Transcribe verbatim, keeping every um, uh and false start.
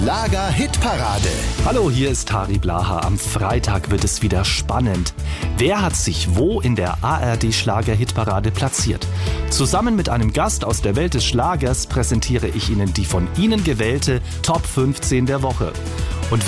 Schlager-Hitparade. Hallo, hier ist Harry Blaha. Am Freitag wird es wieder spannend. Wer hat sich wo in der A R D Schlager-Hitparade platziert? Zusammen mit einem Gast aus der Welt des Schlagers präsentiere ich Ihnen die von Ihnen gewählte Top fünfzehn der Woche.